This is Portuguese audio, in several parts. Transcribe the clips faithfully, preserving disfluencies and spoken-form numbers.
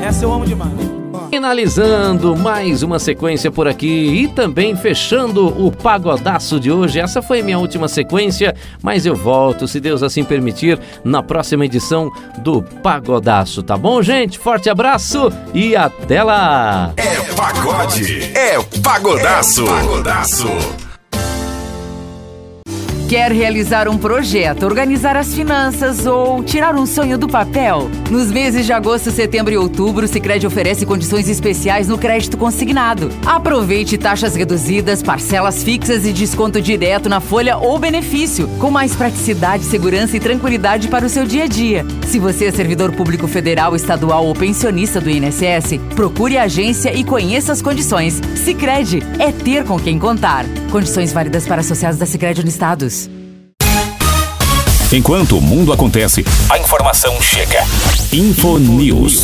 Essa eu amo demais. Finalizando mais uma sequência por aqui e também fechando o Pagodaço de hoje. Essa foi minha última sequência, mas eu volto, se Deus assim permitir, na próxima edição do Pagodaço, tá bom, gente? Forte abraço e até lá! É pagode, é Pagodaço. É Pagodaço. Quer realizar um projeto, organizar as finanças ou tirar um sonho do papel? Nos meses de agosto, setembro e outubro, o Sicredi oferece condições especiais no crédito consignado. Aproveite taxas reduzidas, parcelas fixas e desconto direto na folha ou benefício, com mais praticidade, segurança e tranquilidade para o seu dia a dia. Se você é servidor público federal, estadual ou pensionista do I N S S, procure a agência e conheça as condições. Sicredi é ter com quem contar. Condições válidas para associados da Sicredi Unistados. Enquanto o mundo acontece, a informação chega. Infonews.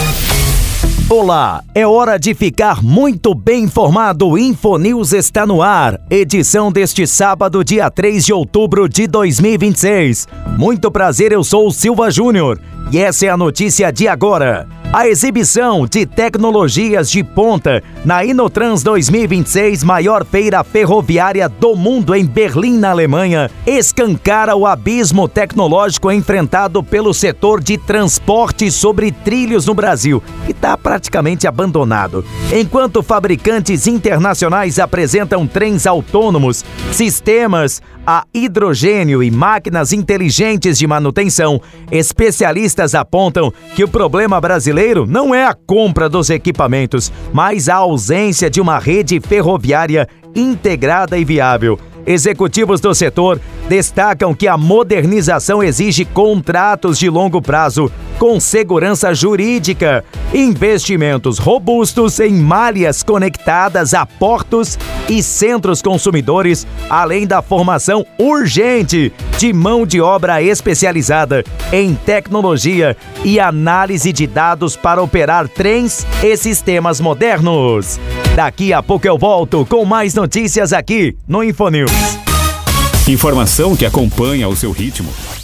Olá, é hora de ficar muito bem informado. O Infonews está no ar. Edição deste sábado, dia três de outubro de dois mil e vinte e seis. Muito prazer, eu sou o Silva Júnior e essa é a notícia de agora. A exibição de tecnologias de ponta na Inotrans dois mil e vinte e seis, maior feira ferroviária do mundo em Berlim, na Alemanha, escancara o abismo tecnológico enfrentado pelo setor de transporte sobre trilhos no Brasil, que está praticamente abandonado. Enquanto fabricantes internacionais apresentam trens autônomos, sistemas a hidrogênio e máquinas inteligentes de manutenção, especialistas apontam que o problema brasileiro não é a compra dos equipamentos, mas a ausência de uma rede ferroviária integrada e viável. Executivos do setor destacam que a modernização exige contratos de longo prazo, com segurança jurídica, investimentos robustos em malhas conectadas a portos e centros consumidores, além da formação urgente de mão de obra especializada em tecnologia e análise de dados para operar trens e sistemas modernos. Daqui a pouco eu volto com mais notícias aqui no Infonews. Informação que acompanha o seu ritmo.